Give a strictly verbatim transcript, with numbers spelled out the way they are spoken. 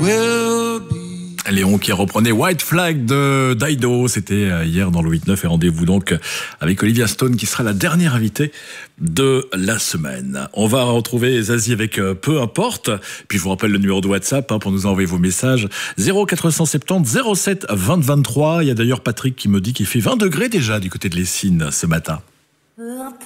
Léon qui reprenait White Flag de Dido, c'était hier dans le huit neuf, et rendez-vous donc avec Olivia Stone qui sera la dernière invitée de la semaine. On va retrouver Zazie avec Peu importe, puis je vous rappelle le numéro de WhatsApp hein, pour nous envoyer vos messages, zéro quatre cent soixante-dix zéro sept vingt vingt-trois. Il y a d'ailleurs Patrick qui me dit qu'il fait vingt degrés déjà du côté de l'Essine ce matin.